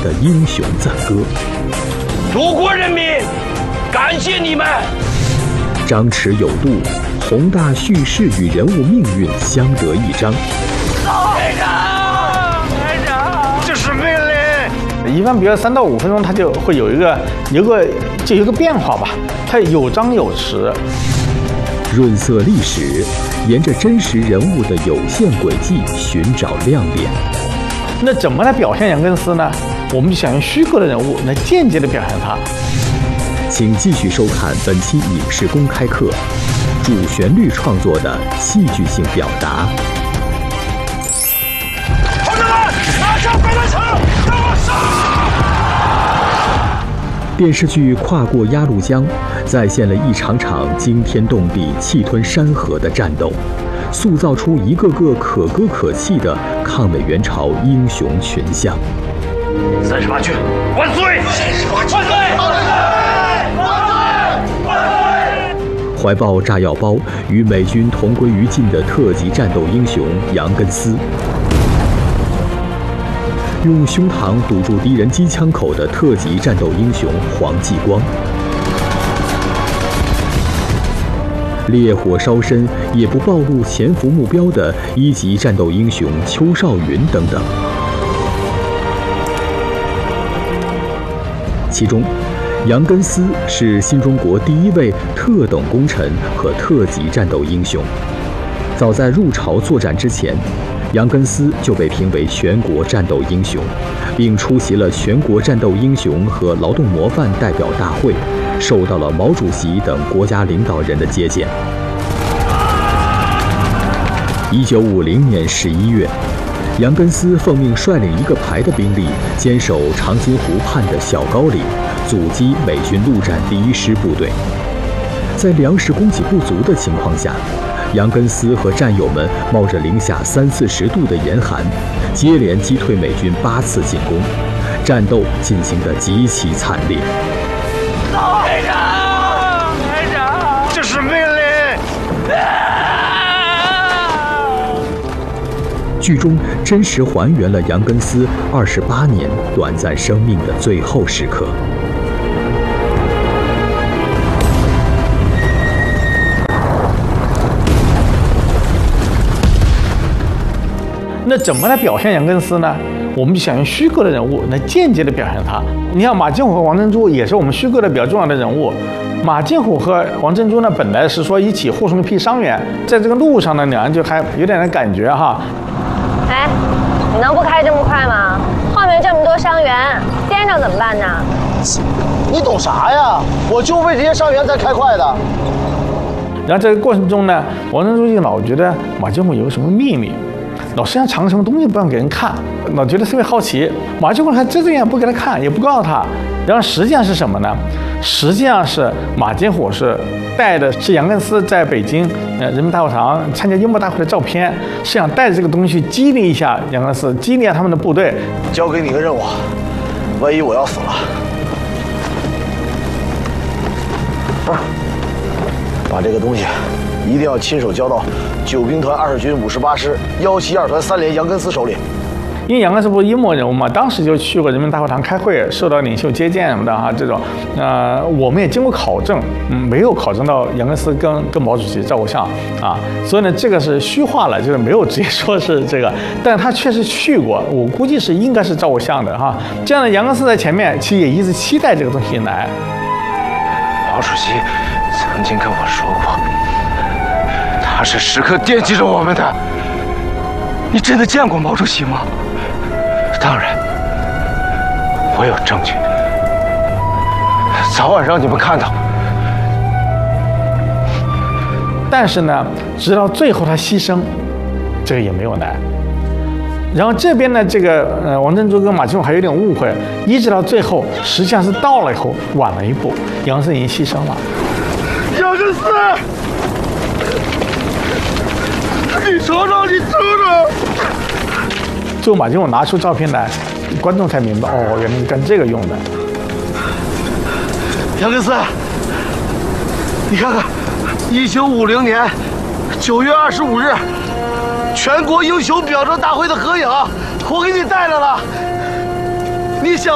的英雄赞歌。 祖国人民，感谢你们！ 张弛有度，宏大叙事与人物命运相得益彰。 排长，这是命令。 一般比如3到5分钟，它就会有一个变化吧，它有张有弛。 润色历史，沿着真实人物的有限轨迹寻找亮点。 那怎么来表现杨根思呢？我们就想用虚构的人物来间接的表现他。 请继续收看本期影视公开课，主旋律创作的戏剧性表达。 同志们，拿下飞弹城，给我上！ 电视剧《跨过鸭绿江》再现了一场场惊天动地、气吞山河的战斗，塑造出一个个可歌可泣的抗美援朝英雄群像。 38军万岁！38军万岁！ 怀抱炸药包与美军同归于尽的特级战斗英雄杨根思，用胸膛堵住敌人机枪口的特级战斗英雄黄继光，烈火烧身也不暴露潜伏目标的1级战斗英雄邱少云等等。其中，杨根思是新中国第1位特等功臣和特级战斗英雄。早在入朝作战之前，杨根思就被评为全国战斗英雄，并出席了全国战斗英雄和劳动模范代表大会，受到了毛主席等国家领导人的接见。1950年11月，杨根思奉命率领1个排的兵力，坚守长津湖畔的小高岭，阻击美军陆战第1师部队。在粮食供给不足的情况下，杨根思和战友们冒着零下30-40度的严寒，接连击退美军8次进攻，战斗进行得极其惨烈。 排长，这是命令！ 剧中真实还原了杨根思28年短暂生命的最后时刻。 那怎么来表现杨根思呢？我们就想用虚构的人物来间接的表现他。你像马金虎和王珍珠也是我们虚构的比较重要的人物。马金虎和王珍珠呢，本来是说一起护送一批伤员，在这个路上呢，两人就还有点的感觉哈。 哎，你能不开这么快吗？后面这么多伤员，颠着怎么办呢？ 你懂啥呀？我就为这些伤员才开快的。 然后这个过程中呢，王珍珠就老觉得马金虎有什么秘密，老是想藏什么东西不让给人看，老觉得特别好奇。马金虎还遮着眼不给他看，也不告诉他。然后实际上是什么呢？实际上是马金虎是带的是杨根思在北京人民大会堂参加英模大会的照片，是想带着这个东西去激励一下杨根思，激励一下他们的部队。 交给你个任务，万一我要死了，把这个东西一定要亲手交到9兵团20军58师172团3连杨根思手里。 因为杨根思不是英模人物嘛，当时就去过人民大会堂开会，受到领袖接见什么的哈，这种，我们也经过考证，没有考证到杨根思跟毛主席照过相啊，所以呢，这个是虚化了，就是没有直接说是这个，但他确实去过，我估计是应该是照过相的哈。这样的杨根思在前面，其实也一直期待这个东西来。 毛主席曾经跟我说过，他是时刻惦记着我们的。你真的见过毛主席吗？当然，我有证据，早晚让你们看到。 但是呢，直到最后他牺牲，这个也没有来。然后这边呢，这个王珍珠跟马金虎还有点误会，一直到最后，实际上是到了以后晚了一步，杨根思已经牺牲了。 杨根思，你瞅瞅，你瞅瞅。 最后马金虎拿出照片来，观众才明白，哦，原来是干这个用的。 杨根思，你看看，1950年9月25日，全国英雄表彰大会的合影，我给你带来了。你想？